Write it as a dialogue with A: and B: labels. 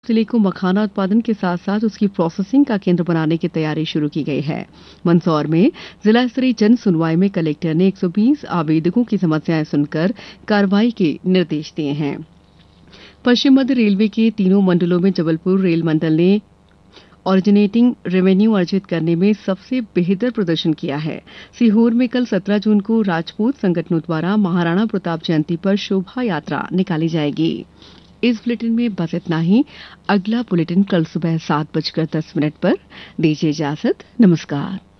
A: जिले को मखाना उत्पादन के साथ साथ उसकी प्रोसेसिंग का केंद्र बनाने की तैयारी शुरू की गई है। मंदसौर में जिला स्तरीय जन सुनवाई में कलेक्टर ने 120 आवेदकों की समस्याएं सुनकर कार्रवाई के निर्देश दिए हैं। पश्चिम मध्य रेलवे के तीनों मंडलों में जबलपुर रेल मंडल ने ऑरिजिनेटिंग रेवेन्यू अर्जित करने में सबसे बेहतर प्रदर्शन किया है। सीहोर में कल 17 जून को राजपूत संगठनों द्वारा महाराणा प्रताप जयंती पर शोभा यात्रा निकाली जाएगी। इस बुलेटिन में बस इतना ही। अगला बुलेटिन कल सुबह 7:10 पर। दीजिए इजाजत। नमस्कार।